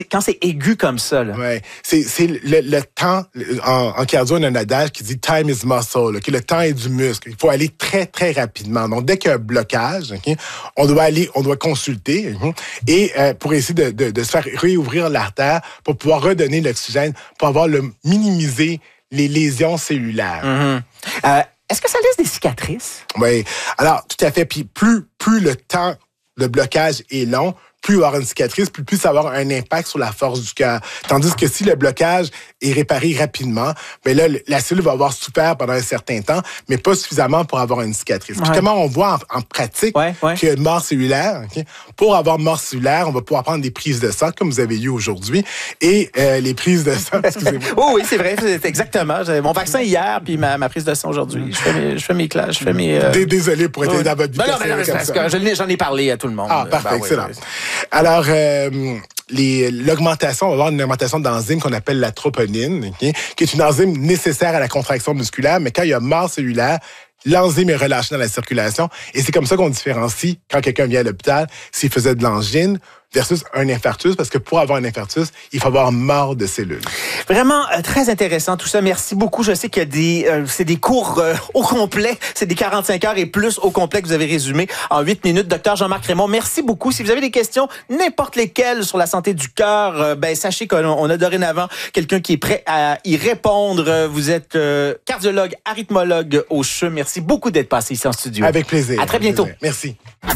Quand c'est aigu comme ça, là. Ouais, c'est le temps en cardio, on a un adage qui dit time is muscle, que le temps est du muscle. Il faut aller très très rapidement. Donc dès qu'il y a un blocage, okay, on doit consulter et pour essayer de se faire réouvrir l'artère pour pouvoir redonner l'oxygène, pour minimiser les lésions cellulaires. Est-ce que ça laisse des cicatrices? Oui. Alors tout à fait. Puis plus le temps de blocage est long, plus il va y avoir une cicatrice, plus ça va avoir un impact sur la force du cœur. Tandis que si le blocage est réparé rapidement, ben là, la cellule va avoir souffert pendant un certain temps, mais pas suffisamment pour avoir une cicatrice. Puis comment on voit en pratique qu'il y a une mort cellulaire? Okay? Pour avoir mort cellulaire, on va pouvoir prendre des prises de sang, comme vous avez eu aujourd'hui, et les prises de sang, excusez-moi. Oui, c'est vrai, c'est exactement. J'avais mon vaccin hier, puis ma prise de sang aujourd'hui. Je fais mes classes, je fais mes... Désolé pour être dans votre vie. Non, c'est parce que j'en ai parlé à tout le monde. Ah, parfait, excellent. Oui. Alors, l'augmentation, on va avoir une augmentation d'enzyme qu'on appelle la troponine, okay, qui est une enzyme nécessaire à la contraction musculaire, mais quand il y a mort cellulaire, l'enzyme est relâchée dans la circulation. Et c'est comme ça qu'on différencie, quand quelqu'un vient à l'hôpital, s'il faisait de l'angine versus un infarctus, parce que pour avoir un infarctus, il faut avoir mort de cellules. Vraiment très intéressant tout ça. Merci beaucoup. Je sais qu'il y a c'est des cours au complet. C'est des 45 heures et plus au complet que vous avez résumé en 8 minutes. Docteur Jean-Marc Raymond, merci beaucoup. Si vous avez des questions, n'importe lesquelles sur la santé du cœur, sachez qu'on a dorénavant quelqu'un qui est prêt à y répondre. Vous êtes cardiologue, arythmologue au CHU. Merci beaucoup d'être passé ici en studio. Avec plaisir. À très bientôt. Merci.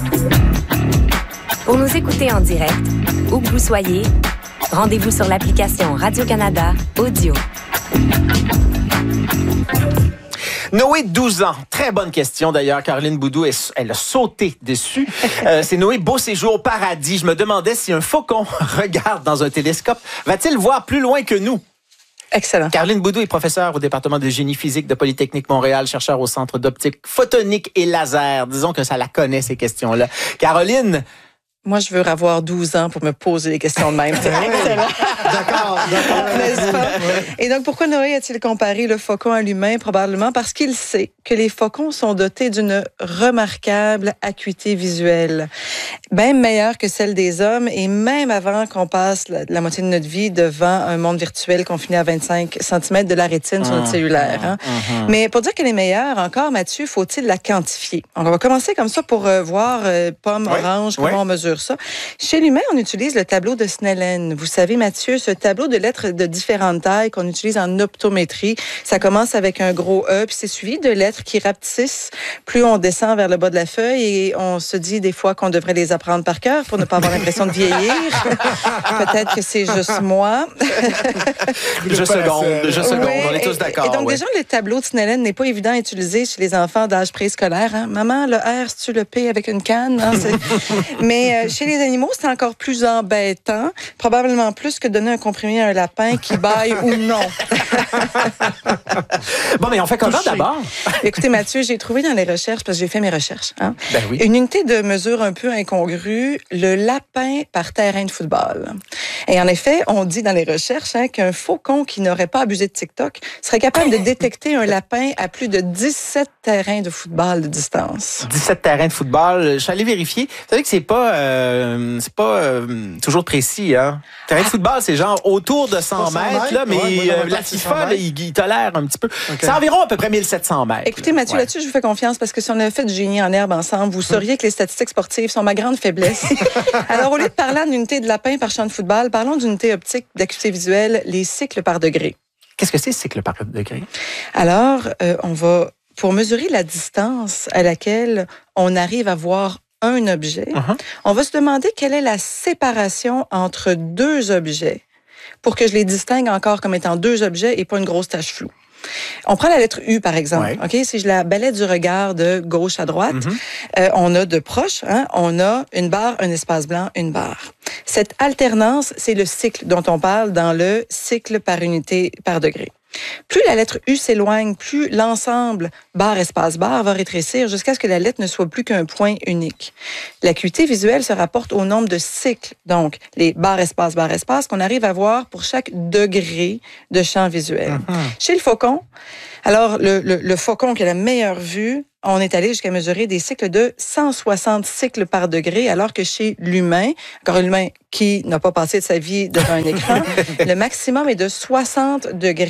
Pour nous écouter en direct, où que vous soyez, rendez-vous sur l'application Radio-Canada Audio. Noé, 12 ans. Très bonne question d'ailleurs. Caroline Boudou, elle a sauté dessus. C'est Noé, beau séjour au paradis. Je me demandais si un faucon regarde dans un télescope, va-t-il voir plus loin que nous? Excellent. Caroline Boudou est professeure au département de génie physique de Polytechnique Montréal, chercheur au Centre d'optique photonique et laser. Disons que ça la connaît, ces questions-là. Caroline... Moi, je veux avoir 12 ans pour me poser des questions de même. C'est excellent. D'accord. N'est-ce pas? Et donc, pourquoi Noé a-t-il comparé le faucon à l'humain? Probablement parce qu'il sait que les faucons sont dotés d'une remarquable acuité visuelle, bien meilleure que celle des hommes, et même avant qu'on passe la moitié de notre vie devant un monde virtuel confiné à 25 cm de la rétine sur notre cellulaire. Hein? Mais pour dire qu'elle est meilleure, encore, Mathieu, faut-il la quantifier? On va commencer comme ça pour voir pomme, orange, comment on mesure ça. Chez l'humain, on utilise le tableau de Snellen. Vous savez, Mathieu, ce tableau de lettres de différentes tailles qu'on utilise en optométrie, ça commence avec un gros E, puis c'est suivi de lettres qui rapetissent. Plus on descend vers le bas de la feuille, et on se dit des fois qu'on devrait les apprendre par cœur pour ne pas avoir l'impression de vieillir. Peut-être que c'est juste moi. Je seconde, on est tous d'accord. Et donc, déjà, le tableau de Snellen n'est pas évident à utiliser chez les enfants d'âge préscolaire. Hein? Maman, le R, c'est-tu le P avec une canne? Non, mais chez les animaux, c'est encore plus embêtant. Probablement plus que donner un comprimé à un lapin qui bâille ou non. Bon, mais on fait comment d'abord? Écoutez, Mathieu, j'ai trouvé dans les recherches, parce que j'ai fait mes recherches, hein, oui. une unité de mesure un peu incongrue, le lapin par terrain de football. Et en effet, on dit dans les recherches qu'un faucon qui n'aurait pas abusé de TikTok serait capable de détecter un lapin à plus de 17 terrains de football de distance. 17 terrains de football. Je suis allé vérifier. Vous savez que c'est pas toujours précis, hein? Terrain de football, c'est genre autour de 100 mètres, là, mais la FIFA, là, il tolère un petit peu. Okay. C'est environ à peu près 1700 mètres. Écoutez, Mathieu, là-dessus, je vous fais confiance parce que si on avait fait du génie en herbe ensemble, vous sauriez que les statistiques sportives sont ma grande faiblesse. Alors, au lieu de parler d'une unité de lapin par champ de football, parlons d'une unité optique d'acuité visuelle, les cycles par degré. Qu'est-ce que c'est, cycle par degré? Alors, pour mesurer la distance à laquelle on arrive à voir un objet, on va se demander quelle est la séparation entre deux objets pour que je les distingue encore comme étant deux objets et pas une grosse tache floue. On prend la lettre U, par exemple. Ouais. Okay? Si je la balaie du regard de gauche à droite, on a de proche, on a une barre, un espace blanc, une barre. Cette alternance, c'est le cycle dont on parle dans le cycle par unité par degré. Plus la lettre U s'éloigne, plus l'ensemble barre, espace, barre va rétrécir jusqu'à ce que la lettre ne soit plus qu'un point unique. L'acuité visuelle se rapporte au nombre de cycles, donc les barre, espace, qu'on arrive à voir pour chaque degré de champ visuel. Chez le faucon, alors le faucon qui a la meilleure vue, on est allé jusqu'à mesurer des cycles de 160 cycles par degré, alors que chez l'humain, encore l'humain qui n'a pas passé de sa vie devant un écran, le maximum est de 60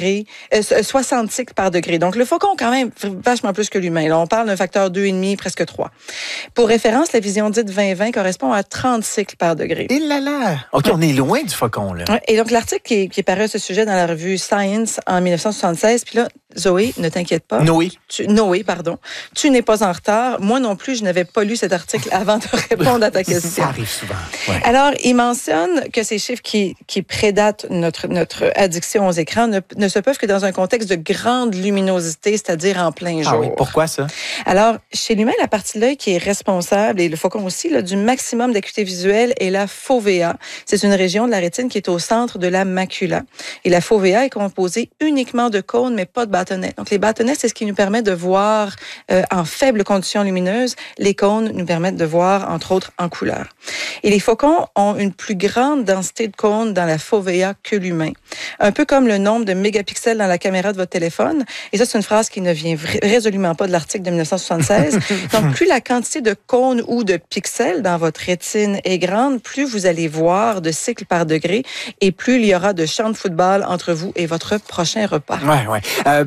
cycles par degré. Donc, le faucon, quand même, vachement plus que l'humain. Là, on parle d'un facteur 2,5, presque 3. Pour référence, la vision dite 20-20 correspond à 30 cycles par degré. Et là là! OK, on est loin du faucon, là. Ouais, et donc, l'article qui est paru à ce sujet dans la revue Science en 1976, puis là, Zoé, ne t'inquiète pas. Noé, pardon. Tu n'es pas en retard. Moi non plus, je n'avais pas lu cet article avant de répondre à ta question. Ça arrive souvent. Ouais. Alors, il mentionne que ces chiffres qui prédatent notre addiction aux écrans ne se peuvent que dans un contexte de grande luminosité, c'est-à-dire en plein jour. Ah oui, pourquoi ça? Alors, chez l'humain, la partie de l'œil qui est responsable, et le faucon aussi, là, du maximum d'acuité visuelle est la fovea. C'est une région de la rétine qui est au centre de la macula. Et la fovea est composée uniquement de cônes, mais pas de bâtonnets. Donc, les bâtonnets, c'est ce qui nous permet de voir en faibles conditions lumineuses. Les cônes nous permettent de voir, entre autres, en couleur. Et les faucons ont une plus grande densité de cônes dans la fovea que l'humain. Un peu comme le nombre de mégapixels dans la caméra de votre téléphone. Et ça, c'est une phrase qui ne vient résolument pas de l'article de 1976. Donc, plus la quantité de cônes ou de pixels dans votre rétine est grande, plus vous allez voir de cycles par degré et plus il y aura de champs de football entre vous et votre prochain repas. Ouais.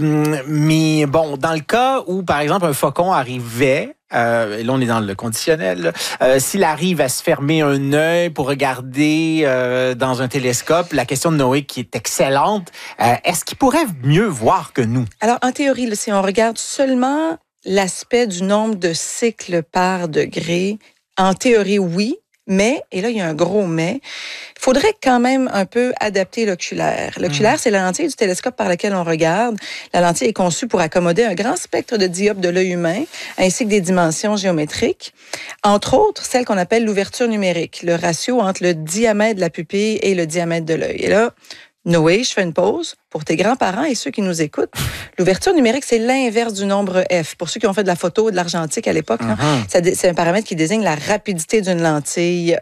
Mais bon, dans le cas où, par exemple, un faucon arrivait, et là, on est dans le conditionnel. S'il arrive à se fermer un œil pour regarder dans un télescope, la question de Noé qui est excellente, est-ce qu'il pourrait mieux voir que nous? Alors, en théorie, là, si on regarde seulement l'aspect du nombre de cycles par degré, en théorie, oui. Mais, et là, il y a un gros mais, il faudrait quand même un peu adapter l'oculaire. L'oculaire, c'est la lentille du télescope par laquelle on regarde. La lentille est conçue pour accommoder un grand spectre de dioptres de l'œil humain, ainsi que des dimensions géométriques. Entre autres, celle qu'on appelle l'ouverture numérique, le ratio entre le diamètre de la pupille et le diamètre de l'œil. Et là, Noé, je fais une pause. Pour tes grands-parents et ceux qui nous écoutent, l'ouverture numérique, c'est l'inverse du nombre F. Pour ceux qui ont fait de la photo et de l'argentique à l'époque, c'est un paramètre qui désigne la rapidité d'une lentille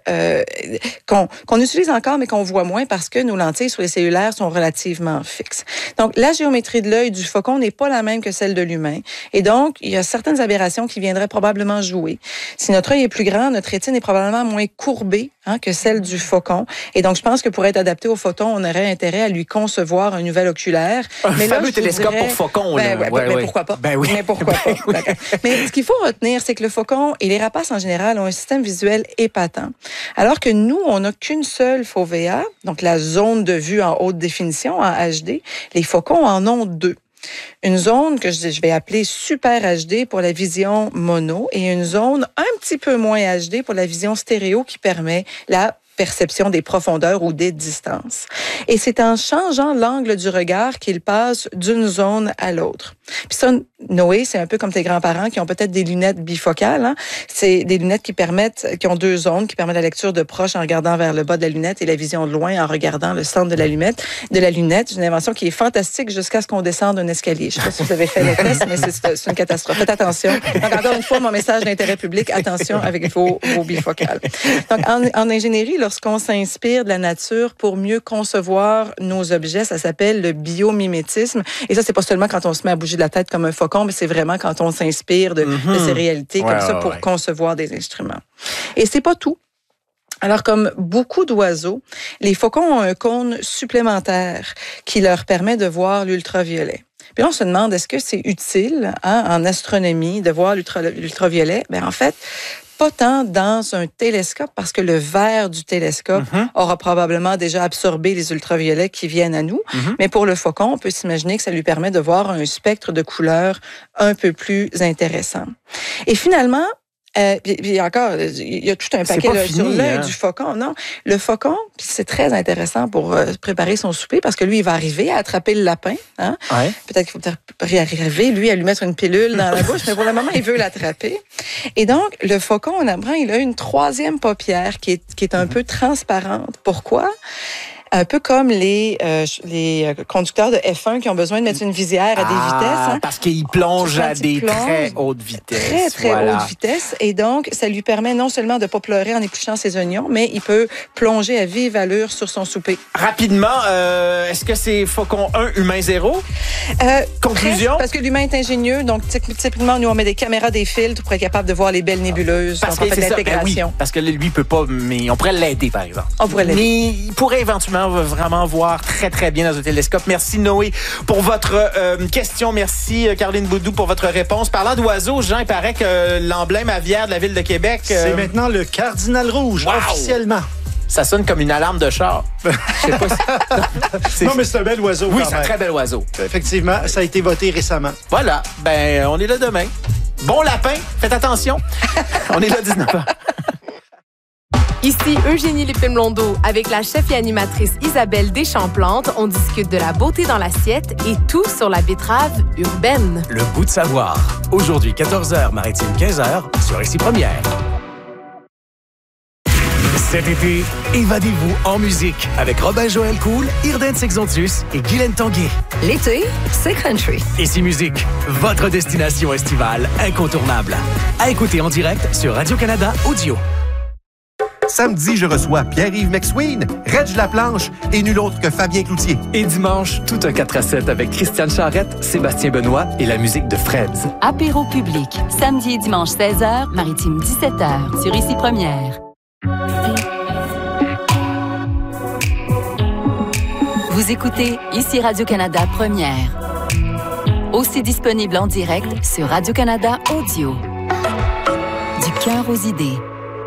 qu'on utilise encore, mais qu'on voit moins parce que nos lentilles sur les cellulaires sont relativement fixes. Donc, la géométrie de l'œil du faucon n'est pas la même que celle de l'humain. Et donc, il y a certaines aberrations qui viendraient probablement jouer. Si notre œil est plus grand, notre rétine est probablement moins courbée que celle du faucon. Et donc, je pense que pour être adapté au photon, on aurait intérêt à lui concevoir un nouvel oculaire. Un fameux télescope pour faucon. Mais pourquoi pas? Ben oui. Mais pourquoi pas? Mais ce qu'il faut retenir, c'est que le faucon et les rapaces en général ont un système visuel épatant. Alors que nous, on n'a qu'une seule fovea, donc la zone de vue en haute définition, en HD. Les faucons en ont deux. Une zone que je vais appeler Super HD pour la vision mono et une zone un petit peu moins HD pour la vision stéréo qui permet la perception des profondeurs ou des distances. Et c'est en changeant l'angle du regard qu'il passe d'une zone à l'autre. Puis ça, Noé, c'est un peu comme tes grands-parents qui ont peut-être des lunettes bifocales. C'est des lunettes qui ont deux zones, qui permettent la lecture de proche en regardant vers le bas de la lunette et la vision de loin en regardant le centre de la lunette. C'est une invention qui est fantastique jusqu'à ce qu'on descende un escalier. Je ne sais pas si vous avez fait le test, mais c'est une catastrophe. Faites attention. Donc, encore une fois, mon message d'intérêt public, attention avec vos bifocales. Donc, en ingénierie, lorsqu'on s'inspire de la nature pour mieux concevoir nos objets, ça s'appelle le biomimétisme. Et ça, c'est pas seulement quand on se met à bouger de la tête comme un faucon, mais c'est vraiment quand on s'inspire de ces réalités comme ça pour concevoir des instruments. Et c'est pas tout. Alors, comme beaucoup d'oiseaux, les faucons ont un cône supplémentaire qui leur permet de voir l'ultraviolet. Puis là, on se demande, est-ce que c'est utile en astronomie de voir l'ultraviolet? En fait, pas tant dans un télescope, parce que le verre du télescope aura probablement déjà absorbé les ultraviolets qui viennent à nous. Mais pour le faucon, on peut s'imaginer que ça lui permet de voir un spectre de couleurs un peu plus intéressant. Et finalement, puis encore, il y a tout un paquet là, sur l'œil du faucon. Non, le faucon, c'est très intéressant pour préparer son souper parce que lui, il va arriver à attraper le lapin. Ouais. Peut-être qu'il faut arriver, lui, à lui mettre une pilule dans la bouche, mais pour le moment, il veut l'attraper. Et donc, le faucon, il a une troisième paupière qui est un peu transparente. Pourquoi? Un peu comme les conducteurs de F1 qui ont besoin de mettre une visière à des vitesses. Hein. Parce qu'ils plongent à des très hautes vitesses. Très hautes vitesses. Et donc, ça lui permet non seulement de ne pas pleurer en épluchant ses oignons, mais il peut plonger à vive allure sur son souper. Rapidement, est-ce que c'est Faucon 1, humain 0? Conclusion? Presque, parce que l'humain est ingénieux. Donc, typiquement, nous, on met des caméras, des filtres pour être capable de voir les belles nébuleuses. Parce donc, on fait que l'intégration. oui, parce que lui, il peut pas, mais on pourrait l'aider, par exemple. On pourrait l'aider. Mais il pourrait éventuellement vraiment voir très, très bien dans un télescope. Merci, Noé, pour votre question. Merci, Caroline Boudou, pour votre réponse. Parlant d'oiseaux, Jean, il paraît que l'emblème aviaire de la ville de Québec... C'est maintenant le cardinal rouge, officiellement. Ça sonne comme une alarme de char. Je sais pas si... Non, mais c'est un bel oiseau. Oui, c'est un très bel oiseau. Effectivement, ça a été voté récemment. Voilà. Ben, on est là demain. Bon lapin, faites attention. On est là 19h. Ici Eugénie Lépine-Blondeau. Avec la chef et animatrice Isabelle Deschamps-Plante, on discute de la beauté dans l'assiette et tout sur la betterave urbaine. Le goût de savoir. Aujourd'hui, 14h, Maritime 15h, sur Ici Première. Cet été, évadez-vous en musique avec Robin Joël Cool, Irden Sexontus et Guylaine Tanguay. L'été, c'est country. Ici Musique, votre destination estivale incontournable. À écouter en direct sur Radio-Canada Audio. Samedi, je reçois Pierre-Yves McSween, Reg Laplanche et nul autre que Fabien Cloutier. Et dimanche, tout un 4-7 avec Christiane Charrette, Sébastien Benoît et la musique de Freds. Apéro public, samedi et dimanche 16h, Maritime 17h, sur Ici Première. Vous écoutez Ici Radio-Canada Première. Aussi disponible en direct sur Radio-Canada Audio. Du cœur aux idées.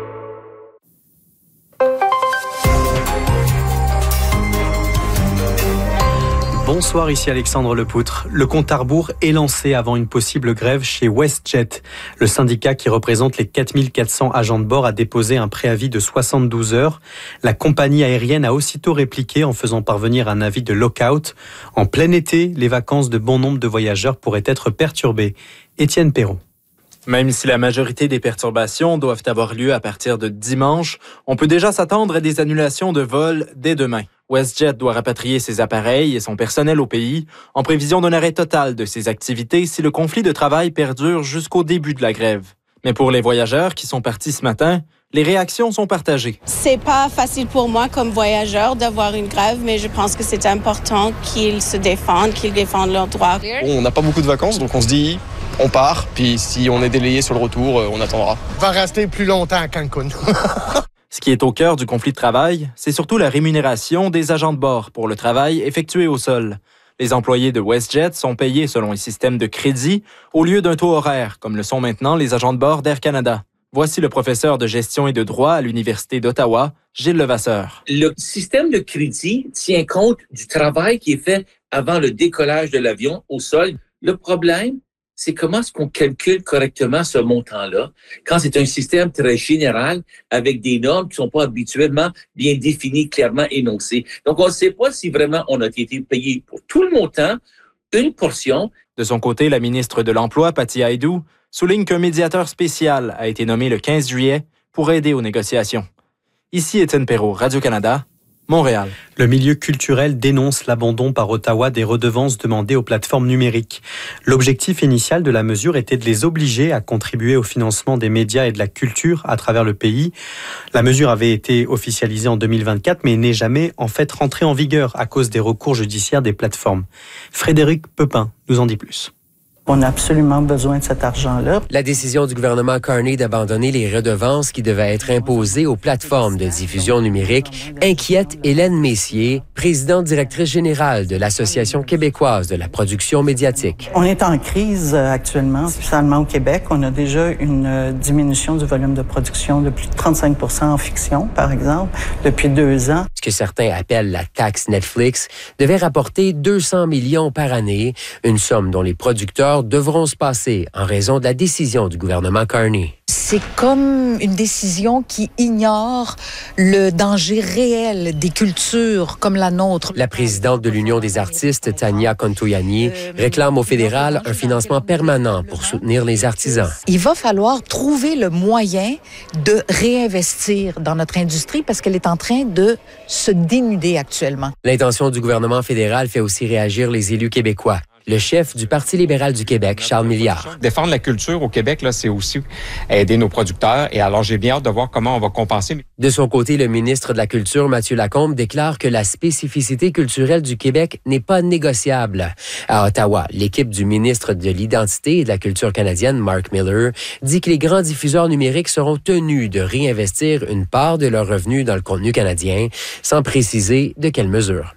Bonsoir, ici Alexandre Lepoutre. Le compte à rebours est lancé avant une possible grève chez WestJet. Le syndicat qui représente les 4400 agents de bord a déposé un préavis de 72 heures. La compagnie aérienne a aussitôt répliqué en faisant parvenir un avis de lockout. En plein été, les vacances de bon nombre de voyageurs pourraient être perturbées. Étienne Perron. Même si la majorité des perturbations doivent avoir lieu à partir de dimanche, on peut déjà s'attendre à des annulations de vols dès demain. WestJet doit rapatrier ses appareils et son personnel au pays en prévision d'un arrêt total de ses activités si le conflit de travail perdure jusqu'au début de la grève. Mais pour les voyageurs qui sont partis ce matin, les réactions sont partagées. C'est pas facile pour moi comme voyageur d'avoir une grève, mais je pense que c'est important qu'ils se défendent, qu'ils défendent leurs droits. On n'a pas beaucoup de vacances, donc on se dit, on part, puis si on est délayé sur le retour, on attendra. On va rester plus longtemps à Cancun. Ce qui est au cœur du conflit de travail, c'est surtout la rémunération des agents de bord pour le travail effectué au sol. Les employés de WestJet sont payés selon un système de crédit au lieu d'un taux horaire, comme le sont maintenant les agents de bord d'Air Canada. Voici le professeur de gestion et de droit à l'Université d'Ottawa, Gilles Levasseur. Le système de crédit tient compte du travail qui est fait avant le décollage de l'avion au sol. Le problème, c'est comment est-ce qu'on calcule correctement ce montant-là quand c'est un système très général avec des normes qui ne sont pas habituellement bien définies, clairement énoncées. Donc, on ne sait pas si vraiment on a été payé pour tout le montant, une portion. De son côté, la ministre de l'Emploi, Patty Aydou, souligne qu'un médiateur spécial a été nommé le 15 juillet pour aider aux négociations. Ici Étienne Perrault, Radio-Canada, Montréal. Le milieu culturel dénonce l'abandon par Ottawa des redevances demandées aux plateformes numériques. L'objectif initial de la mesure était de les obliger à contribuer au financement des médias et de la culture à travers le pays. La mesure avait été officialisée en 2024, mais n'est jamais en fait rentrée en vigueur à cause des recours judiciaires des plateformes. Frédéric Pepin nous en dit plus. On a absolument besoin de cet argent-là. La décision du gouvernement Carney d'abandonner les redevances qui devaient être imposées aux plateformes de diffusion numérique inquiète Hélène Messier, présidente directrice générale de l'Association québécoise de la production médiatique. On est en crise actuellement, spécialement au Québec. On a déjà une diminution du volume de production de plus de 35 % en fiction, par exemple, depuis 2 ans. Ce que certains appellent la taxe Netflix devait rapporter 200 millions par année, une somme dont les producteurs diffuseurs devront se passer en raison de la décision du gouvernement Carney. C'est comme une décision qui ignore le danger réel des cultures comme la nôtre. La présidente de l'Union des artistes, Tania Contoyani, réclame au fédéral un financement permanent pour soutenir les artisans. Il va falloir trouver le moyen de réinvestir dans notre industrie parce qu'elle est en train de se dénuder actuellement. L'intention du gouvernement fédéral fait aussi réagir les élus québécois. Le chef du Parti libéral du Québec, Charles Milliard. Défendre la culture au Québec, là, c'est aussi aider nos producteurs. Et alors, j'ai bien hâte de voir comment on va compenser. De son côté, le ministre de la Culture, Mathieu Lacombe, déclare que la spécificité culturelle du Québec n'est pas négociable. À Ottawa, l'équipe du ministre de l'Identité et de la Culture canadienne, Mark Miller, dit que les grands diffuseurs numériques seront tenus de réinvestir une part de leurs revenus dans le contenu canadien, sans préciser de quelle mesure.